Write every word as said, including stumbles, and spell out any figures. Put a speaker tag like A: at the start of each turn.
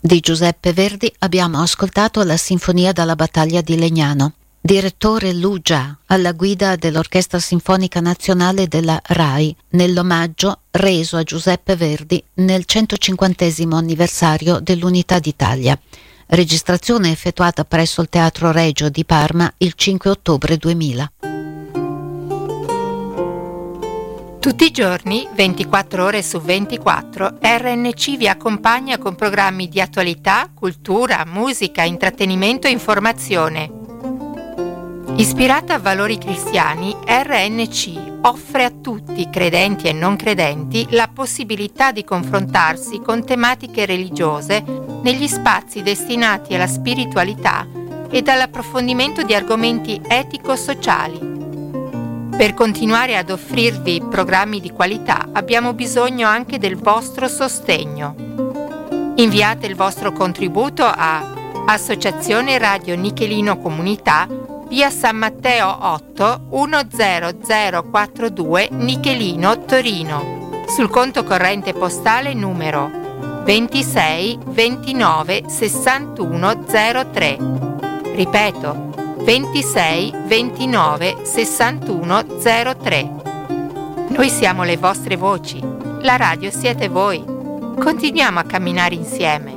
A: Di Giuseppe Verdi abbiamo ascoltato la Sinfonia dalla battaglia di Legnano. Direttore Lu Jia, alla guida dell'Orchestra Sinfonica Nazionale della RAI, nell'omaggio reso a Giuseppe Verdi nel centocinquantesimo anniversario dell'Unità d'Italia. Registrazione effettuata presso il Teatro Regio di Parma il cinque ottobre duemila.
B: Tutti i giorni, ventiquattro ore su ventiquattro, R N C vi accompagna con programmi di attualità, cultura, musica, intrattenimento e informazione. Ispirata a valori cristiani, R N C offre a tutti, credenti e non credenti, la possibilità di confrontarsi con tematiche religiose negli spazi destinati alla spiritualità e all'approfondimento di argomenti etico-sociali. Per continuare ad offrirvi programmi di qualità abbiamo bisogno anche del vostro sostegno. Inviate il vostro contributo a Associazione Radio Nichelino Comunità, via San Matteo otto uno zero zero quattro due, Nichelino, Torino, sul conto corrente postale numero ventisei ventinove sessantuno zero tre. Ripeto, ventisei ventinove sessantuno zero tre. Noi siamo le vostre voci, la radio siete voi. Continuiamo a camminare insieme.